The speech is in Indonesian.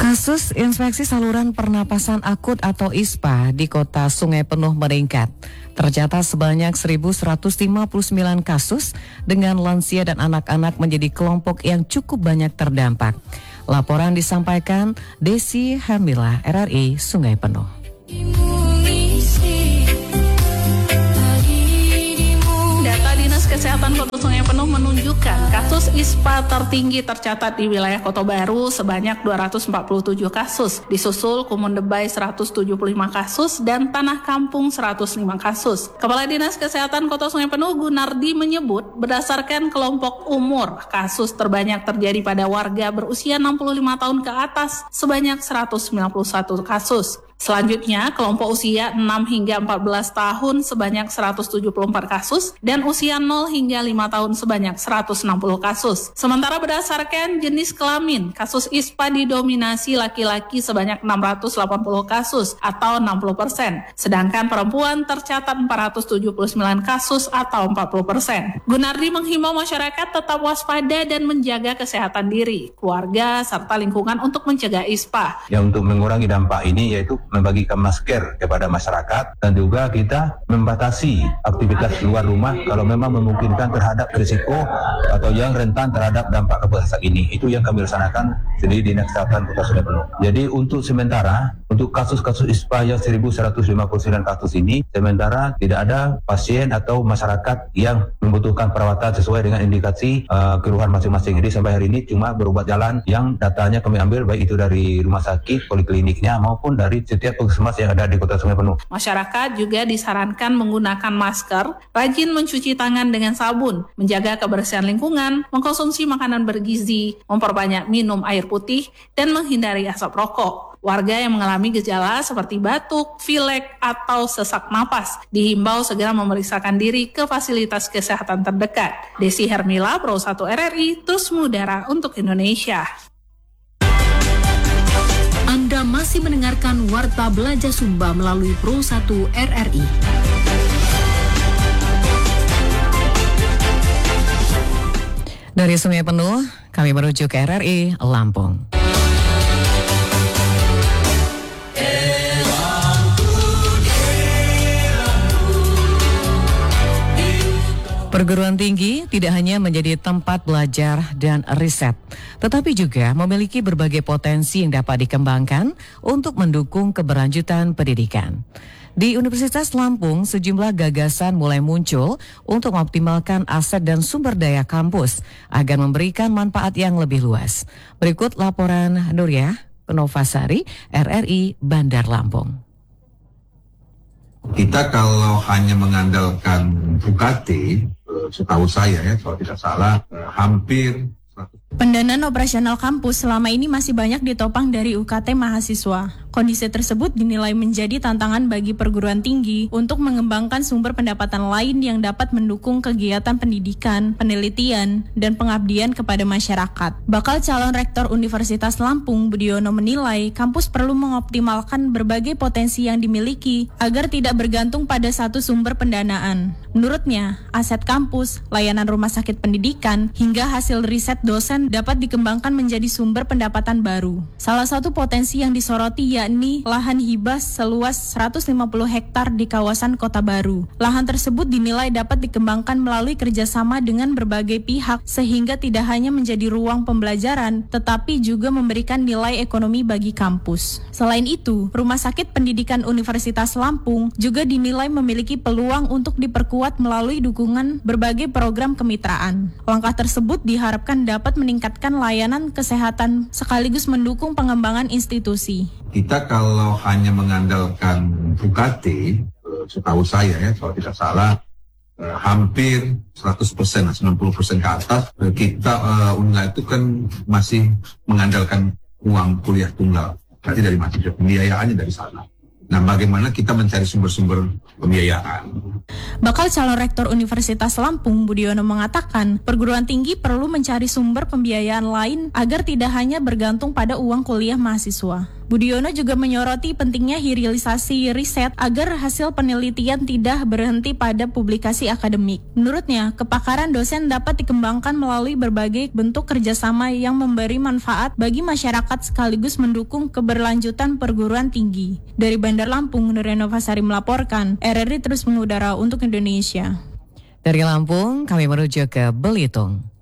Kasus infeksi saluran pernapasan akut atau ISPA di kota Sungai Penuh meningkat. Tercatat sebanyak 1.159 kasus dengan lansia dan anak-anak menjadi kelompok yang cukup banyak terdampak. Laporan disampaikan Desi Hermila, RRI Sungai Penuh. Kesehatan Kota Sungai Penuh menunjukkan kasus ISPA tertinggi tercatat di wilayah Kota Baru sebanyak 247 kasus, disusul Kumundebai 175 kasus dan Tanah Kampung 105 kasus. Kepala Dinas Kesehatan Kota Sungai Penuh Gunardi menyebut berdasarkan kelompok umur, kasus terbanyak terjadi pada warga berusia 65 tahun ke atas sebanyak 191 kasus. Selanjutnya, kelompok usia 6 hingga 14 tahun sebanyak 174 kasus dan usia 0 hingga 5 tahun sebanyak 160 kasus. Sementara berdasarkan jenis kelamin, kasus ISPA didominasi laki-laki sebanyak 680 kasus atau 60%, sedangkan perempuan tercatat 479 kasus atau 40%. Gunardi menghimbau masyarakat tetap waspada dan menjaga kesehatan diri, keluarga, serta lingkungan untuk mencegah ISPA. Ya, untuk mengurangi dampak ini yaitu membagikan masker kepada masyarakat dan juga kita membatasi aktivitas luar rumah kalau memang memungkinkan terhadap risiko atau yang rentan terhadap dampak kabut asap ini. Itu yang kami laksanakan di Dinas Kesehatan Kota Sungai Penuh. Jadi untuk sementara, untuk kasus-kasus ISPA yang 1.159 kasus ini, sementara tidak ada pasien atau masyarakat yang membutuhkan perawatan sesuai dengan indikasi keluhan masing-masing. Jadi sampai hari ini cuma berobat jalan yang datanya kami ambil baik itu dari rumah sakit, polikliniknya maupun dari setiap puskesmas yang ada di Kota Sungai Penuh. Masyarakat juga disarankan menggunakan masker, rajin mencuci tangan dengan sabun, menjaga kebersihan lingkungan, mengkonsumsi makanan bergizi, memperbanyak minum air putih, dan menghindari asap rokok. Warga yang mengalami gejala seperti batuk, pilek, atau sesak napas dihimbau segera memeriksakan diri ke fasilitas kesehatan terdekat. Desi Hermila, Pro 1 RRI, terus mengudara untuk Indonesia. Anda masih mendengarkan Warta Belanja Sumba melalui Pro 1 RRI. Dari Sungai Penuh, kami menuju ke RRI Lampung. Perguruan tinggi tidak hanya menjadi tempat belajar dan riset, tetapi juga memiliki berbagai potensi yang dapat dikembangkan untuk mendukung keberlanjutan pendidikan. Di Universitas Lampung, sejumlah gagasan mulai muncul untuk mengoptimalkan aset dan sumber daya kampus agar memberikan manfaat yang lebih luas. Berikut laporan Nuria Penovasari, RRI Bandar Lampung. Kita kalau hanya mengandalkan UKT, setahu saya ya, kalau tidak salah, hampir pendanaan operasional kampus selama ini masih banyak ditopang dari UKT mahasiswa. Kondisi tersebut dinilai menjadi tantangan bagi perguruan tinggi untuk mengembangkan sumber pendapatan lain yang dapat mendukung kegiatan pendidikan, penelitian, dan pengabdian kepada masyarakat. Bakal calon rektor Universitas Lampung, Budiono, menilai kampus perlu mengoptimalkan berbagai potensi yang dimiliki agar tidak bergantung pada satu sumber pendanaan. Menurutnya, aset kampus, layanan rumah sakit pendidikan, hingga hasil riset dosen dapat dikembangkan menjadi sumber pendapatan baru. Salah satu potensi yang disoroti yakni lahan hibah seluas 150 hektar di kawasan Kota Baru. Lahan tersebut dinilai dapat dikembangkan melalui kerjasama dengan berbagai pihak sehingga tidak hanya menjadi ruang pembelajaran, tetapi juga memberikan nilai ekonomi bagi kampus. Selain itu, Rumah Sakit Pendidikan Universitas Lampung juga dinilai memiliki peluang untuk diperkuat melalui dukungan berbagai program kemitraan. Langkah tersebut diharapkan dapat meningkatkan layanan kesehatan sekaligus mendukung pengembangan institusi. Kita kalau hanya mengandalkan UKT, setahu saya ya, kalau tidak salah, hampir 100%, 90% ke atas, kita UNILA itu kan masih mengandalkan uang kuliah tunggal. Berarti dari mahasiswa, pembiayaannya dari sana. Nah, bagaimana kita mencari sumber-sumber pembiayaan? Bakal calon rektor Universitas Lampung, Budiono, mengatakan perguruan tinggi perlu mencari sumber pembiayaan lain agar tidak hanya bergantung pada uang kuliah mahasiswa. Budiono juga menyoroti pentingnya hilirisasi riset agar hasil penelitian tidak berhenti pada publikasi akademik. Menurutnya, kepakaran dosen dapat dikembangkan melalui berbagai bentuk kerjasama yang memberi manfaat bagi masyarakat sekaligus mendukung keberlanjutan perguruan tinggi. Dari Bandar Lampung, Nureno Fasari melaporkan, RRI terus mengudara untuk Indonesia. Dari Lampung, kami menuju ke Belitung.